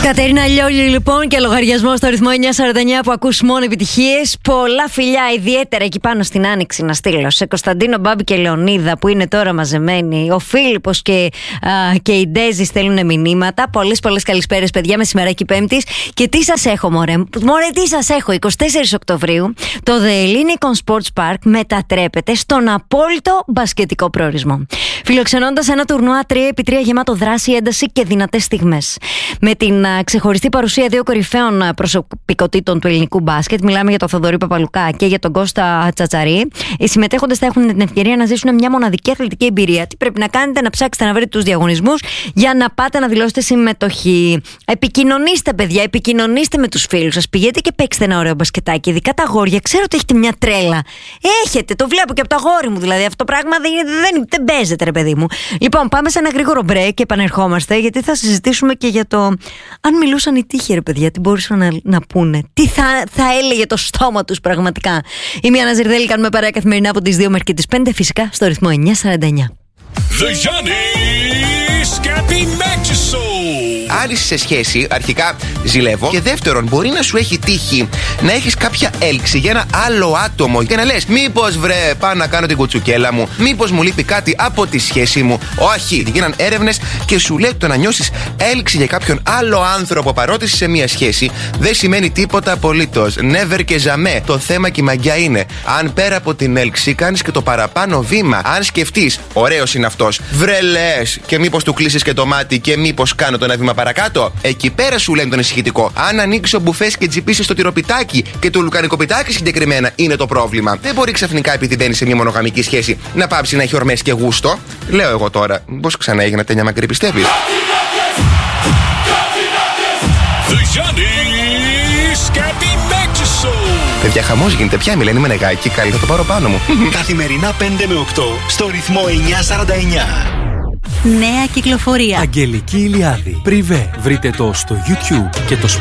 Κατερίνα Λιόλη λοιπόν και λογαριασμό στο ρυθμό 949 που ακούς μόνο επιτυχίες. Πολλά φιλιά, ιδιαίτερα εκεί πάνω στην Άνοιξη να στείλω σε Κωνσταντίνο, Μπάμπη και Λεωνίδα που είναι τώρα μαζεμένοι. Ο Φίλιππος και η Ντέζη στέλνουν μηνύματα. Πολλές καλησπέρες παιδιά, μεσημεράκι Πέμπτης. Και τι σας έχω μωρέ, τι σας έχω. 24 Οκτωβρίου το The Ellinikon Sports Park μετατρέπεται στον απόλυτο μπασκετικό προορισμό, φιλοξενώντας ένα τουρνουά 3x3 γεμάτο δράση, ένταση και δυνατές στιγμές. Με την ξεχωριστή παρουσία δύο κορυφαίων προσωπικότητων του ελληνικού μπάσκετ, μιλάμε για τον Θοδωρή Παπαλουκά και για τον Κώστα Τσατσαρή, οι συμμετέχοντες θα έχουν την ευκαιρία να ζήσουν μια μοναδική αθλητική εμπειρία. Τι πρέπει να κάνετε? Να ψάξετε να βρείτε τους διαγωνισμούς για να πάτε να δηλώσετε συμμετοχή. Επικοινωνήστε, παιδιά, επικοινωνήστε με τους φίλους σας. Πηγαίνετε και παίξτε ένα ωραίο μπασκετάκι. Ειδικά τα αγόρια, ξέρω ότι έχετε μια τρέλα. Έχετε, το βλέπω και από το αγόρι μου δηλαδή. Αυτό το πράγμα δεν παίζεται, ρε παιδί μου. Λοιπόν, πάμε σε ένα γρήγορο break και επανερχόμαστε, γιατί θα συζητήσουμε και για το. Αν μιλούσαν οι τύχοι, ρε παιδιά, τι μπορούσαν να πούνε, τι θα έλεγε το στόμα τους πραγματικά. Είμαι η Άννα Ζερδέλη, κάνουμε παρέα καθημερινά από τις 2 μέχρι και τις 5, φυσικά στο ρυθμό 949. The Giannis Cappy Matches Show. Αν είσαι σε σχέση, αρχικά ζηλεύω. Και δεύτερον, μπορεί να σου έχει τύχει να έχεις κάποια έλξη για ένα άλλο άτομο και να λες, μήπως βρε, πάω να κάνω την κουτσουκέλα μου, μήπως μου λείπει κάτι από τη σχέση μου. Όχι, γίναν έρευνες και σου λέει το να νιώσεις έλξη για κάποιον άλλο άνθρωπο παρότι είσαι σε μια σχέση δεν σημαίνει τίποτα απολύτως. Never και jamais. Το θέμα και η μαγιά είναι, αν πέρα από την έλξη κάνεις και το παραπάνω βήμα, αν σκεφτείς, ωραίος είναι αυτός, βρε λες, και μήπως του κλείσεις και το μάτι και μήπως κάνω το ένα βήμα παρακάτω. Εκεί πέρα σου λένε τον ησυχητικό. Αν ανοίξει ο μπουφές και τσιπήσεις το τυροπιτάκι και το λουκανικοπιτάκι συγκεκριμένα είναι το πρόβλημα. Δεν μπορεί ξαφνικά επειδή μπαίνει σε μια μονογαμική σχέση να πάψει να έχει ορμές και γούστο. Λέω εγώ τώρα, πώς ξανά έγινε τένια μακρύ, πιστεύεις? Παιδιά, χαμός γίνεται πια, μιλένει με νεγάκι, καλή θα το πάρω πάνω μου. Καθημερινά 5 με 8 στο ρυθμό 949. Νέα κυκλοφορία. Αγγελική Ηλιάδη. Πριβέ. Βρείτε το στο YouTube και το